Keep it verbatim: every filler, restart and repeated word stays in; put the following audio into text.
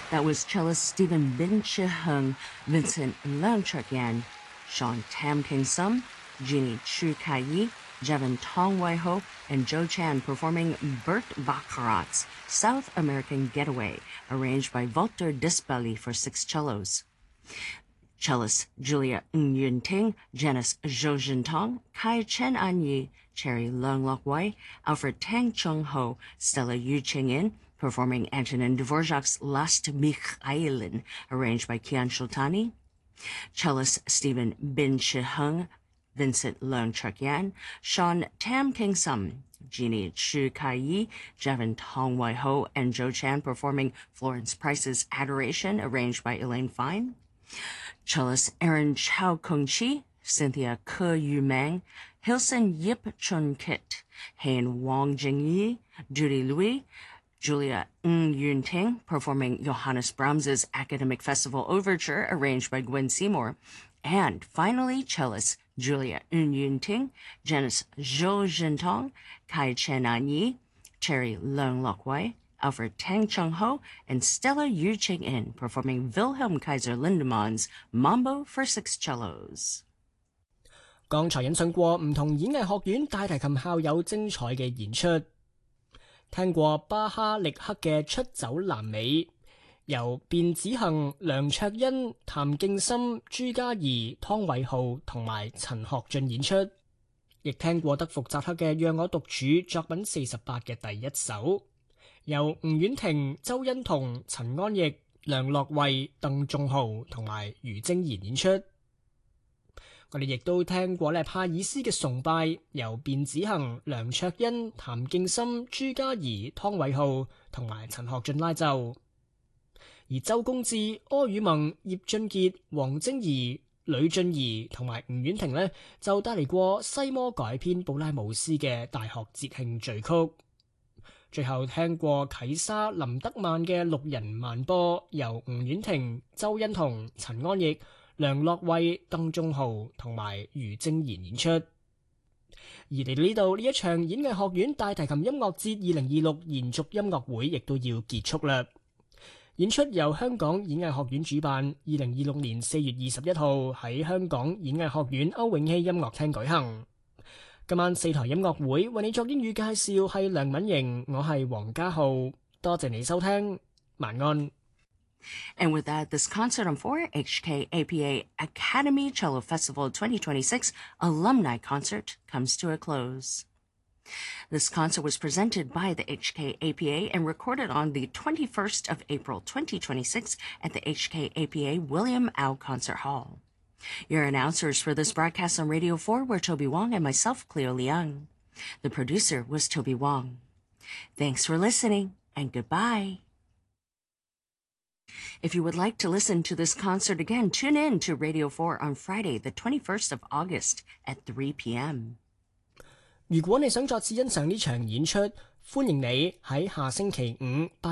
That was cellist Stephen Bin Chi-hung, Vincent Leung Chuk-yan, Sean Tam King Sum, Jeannie Chu Kai-yi, Jevon Tong Wai-ho, and Joe Chan performing Burt Baccarat's South American Getaway, arranged by Walter Dispelli for six cellos. Cellist Julia Ng Yun Ting, Janice Zhou Jintong, Kai Chen An Yi, Cherry Leung Lok Wai, Alfred Tang Chung Ho, Stella Yu Ching In, performing Antonin Dvorak's Last Mikhailin, arranged by Kian Shultani. Cellist Stephen Bin Chi-hung, Vincent Leung Chuk-yan, Sean Tam King Sum, Jeannie Chu Kai-yi, Jevon Tong Wai-ho, and Joe Chan performing Florence Price's Adoration, arranged by Elaine Fine. Cellist Aaron Chow Kung-chi, Cynthia Ke Yu-mang, Hilson Yip Chun-kit, Hein Wong Jing-yi, Judy Louis, Julia Ng Yun Ting performing Johannes Brahms's Academic Festival Overture, arranged by Gwen Seymour. And finally, cellist Julia Ng Yun Ting, Janice Zhou Jintong, Kai Chen An Yi, Cherry Leung Lok Wai, Alfred Tang Chung Ho, and Stella Yu Ching In performing Wilhelm Kaiser Lindemann's Mambo for six cellos. 剛才引述過唔同演藝學院大提琴校友精彩嘅演出，聽過巴哈力克嘅《出走南美》，由卞子恒、梁卓欣、譚敬森、朱嘉怡、湯偉浩同埋陳學俊演出，亦聽過德福扎克嘅《讓我獨處》作品四十八嘅第一首，由吳婉婷、周欣彤、陳安逸、梁樂慧、鄧仲豪同埋余晶賢演出。我哋亦都聽過咧帕爾斯嘅《崇拜》，由卞子恒、梁卓欣、譚敬森、朱嘉怡、湯偉浩同埋陳學俊拉奏。而周公志、柯宇萌、葉俊傑、黃晶怡、呂俊怡同埋吳婉婷呢，就帶嚟過西摩改編布拉姆斯嘅大學節慶序曲。最後聽過啟莎、林德曼嘅六人慢波，由吳婉婷、周欣彤、陳安逸、梁樂慧、鄧仲豪同埋余晶賢演出。而嚟到呢度，呢一場演藝學院大提琴音樂節二零二六延續音樂會亦都要結束啦。演出由香港演藝學院主辦，二零二六年四月二十一號喺香港演藝學院歐永熙音樂廳舉行。今晚四台音樂會為你作英語介紹係梁敏瑩，我係黃家浩，多謝你收聽，晚安。 And with that, this concert on four H K A P A Academy Cello Festival twenty twenty-six Alumni Concert comes to a close. This concert was presented by the H K A P A and recorded on the twenty-first of April twenty twenty-six at the H K A P A William Au Concert Hall. Your announcers for this broadcast on Radio four were Toby Wong and myself, Cleo Liang. The producer was Toby Wong. Thanks for listening, and goodbye. If you would like to listen to this concert again, tune in to Radio four on Friday, the twenty-first of August at three p.m. 如果你想再次欣賞呢場演出，歡迎你喺下星期五